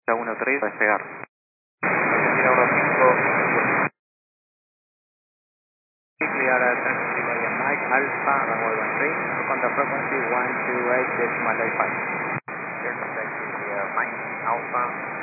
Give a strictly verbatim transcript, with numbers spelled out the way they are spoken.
uno tres, despegar. Argentina uno cinco. Clear Atlantic William Mike Alpha, runway one three, contact frequency one two eight decimal eight five. Clear contact, clear Mike Alpha.